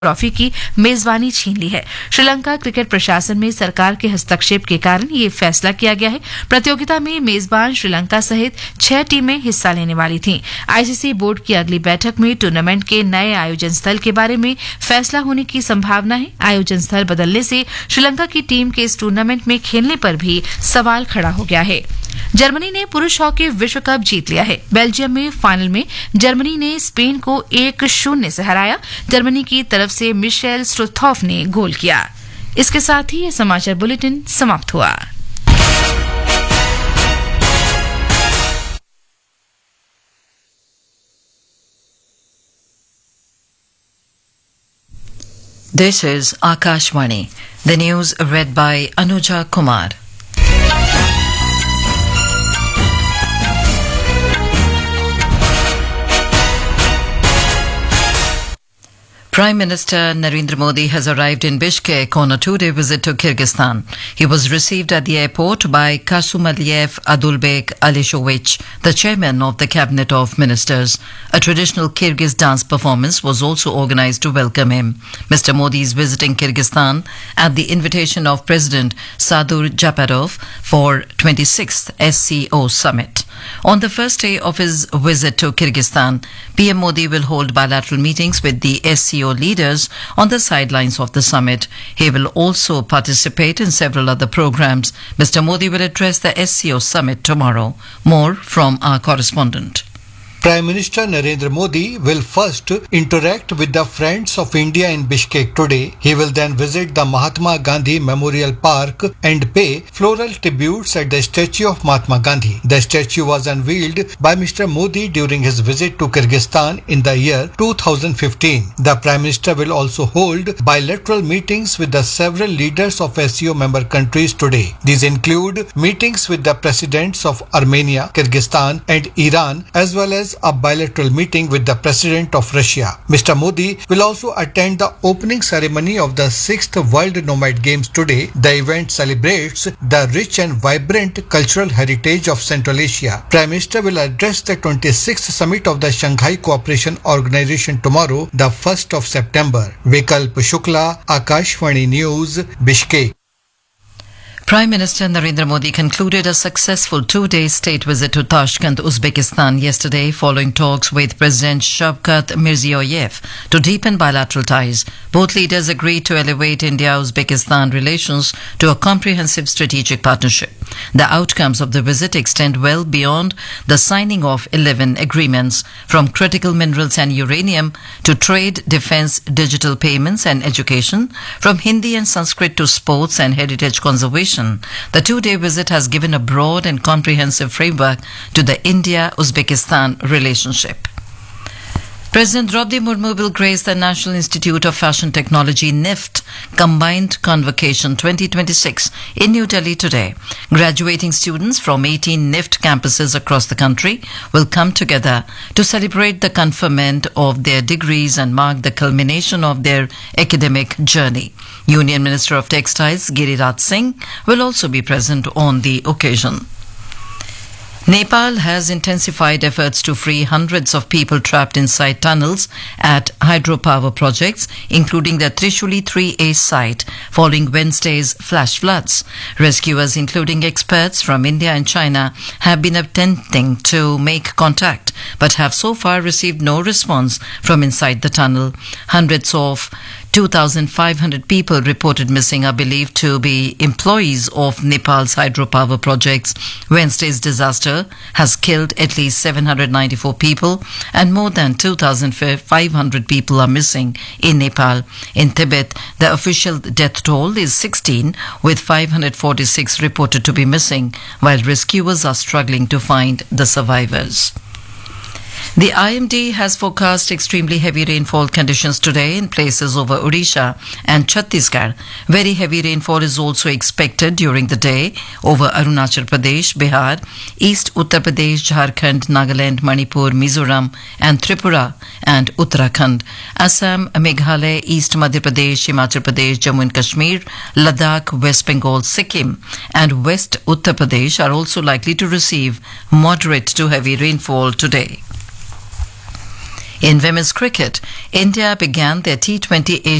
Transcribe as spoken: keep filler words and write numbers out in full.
Trophy की मेजबानी छीन ली है। श्रीलंका क्रिकेट प्रशासन में सरकार के हस्तक्षेप के कारण ये फैसला किया गया है। प्रतियोगिता में मेजबान श्रीलंका सहित छह टीमें हिस्सा लेने वाली थीं। आईसीसी बोर्ड की अगली बैठक में टूर्नामेंट के नए आयोजन स्थल के बारे में फैसला होने की संभावना है। आयोजन स्थल बदलने से श्रीलंका की टीम के इस टूर्नामेंट में खेलने पर भी सवाल खड़ा हो गया है। जर्मनी ने पुरुष हॉकी विश्व कप जीत लिया है। बेल्जियम में फाइनल में जर्मनी ने स्पेन को एक शून्य से हराया। जर्मनी की तरफ से मिशेल स्ट्रोथॉफ ने गोल किया। इसके साथ ही यह समाचार बुलेटिन समाप्त हुआ। This is Akashvani. The news read by Anuja Kumar. Prime Minister Narendra Modi has arrived in Bishkek on a two-day visit to Kyrgyzstan. He was received at the airport by Kasumaliyev Adulbek Alishovich, the chairman of the Cabinet of Ministers. A traditional Kyrgyz dance performance was also organized to welcome him. Mister Modi is visiting Kyrgyzstan at the invitation of President Sadur Japarov for twenty-sixth S C O summit. On the first day of his visit to Kyrgyzstan, P M Modi will hold bilateral meetings with the S C O leaders on the sidelines of the summit. He will also participate in several other programs. Mister Modi will address the S C O summit tomorrow. More from our correspondent. Prime Minister Narendra Modi will first interact with the Friends of India in Bishkek today. He will then visit the Mahatma Gandhi Memorial Park and pay floral tributes at the statue of Mahatma Gandhi. The statue was unveiled by Mister Modi during his visit to Kyrgyzstan in the year two thousand fifteen. The Prime Minister will also hold bilateral meetings with the several leaders of S C O member countries today. These include meetings with the presidents of Armenia, Kyrgyzstan and Iran, as well as a bilateral meeting with the President of Russia. Mister Modi will also attend the opening ceremony of the sixth World Nomad Games today. The event celebrates the rich and vibrant cultural heritage of Central Asia. Prime Minister will address the twenty-sixth summit of the Shanghai Cooperation Organization tomorrow, the first of September. Vikalp Shukla, Akashvani News, Bishkek. Prime Minister Narendra Modi concluded a successful two-day state visit to Tashkent, Uzbekistan yesterday following talks with President Shavkat Mirziyoyev to deepen bilateral ties. Both leaders agreed to elevate India-Uzbekistan relations to a comprehensive strategic partnership. The outcomes of the visit extend well beyond the signing of eleven agreements, from critical minerals and uranium to trade, defense, digital payments and education, from Hindi and Sanskrit to sports and heritage conservation. The two-day visit has given a broad and comprehensive framework to the India-Uzbekistan relationship. President Draupadi Murmu will grace the National Institute of Fashion Technology N I F T Combined Convocation twenty twenty-six in New Delhi today. Graduating students from eighteen N I F T campuses across the country will come together to celebrate the conferment of their degrees and mark the culmination of their academic journey. Union Minister of Textiles Giriraj Singh will also be present on the occasion. Nepal has intensified efforts to free hundreds of people trapped inside tunnels at hydropower projects, including the Trishuli three A site, following Wednesday's flash floods. Rescuers, including experts from India and China, have been attempting to make contact, but have so far received no response from inside the tunnel. Hundreds of two thousand five hundred people reported missing are believed to be employees of Nepal's hydropower projects. Wednesday's disaster has killed at least seven hundred ninety-four people and more than two thousand five hundred people are missing in Nepal. In Tibet, the official death toll is sixteen, with five hundred forty-six reported to be missing, while rescuers are struggling to find the survivors. The I M D has forecast extremely heavy rainfall conditions today in places over Odisha and Chhattisgarh. Very heavy rainfall is also expected during the day over Arunachal Pradesh, Bihar, East Uttar Pradesh, Jharkhand, Nagaland, Manipur, Mizoram and Tripura and Uttarakhand. Assam, Meghalaya, East Madhya Pradesh, Himachal Pradesh, Jammu and Kashmir, Ladakh, West Bengal, Sikkim and West Uttar Pradesh are also likely to receive moderate to heavy rainfall today. In women's cricket, India began their T twenty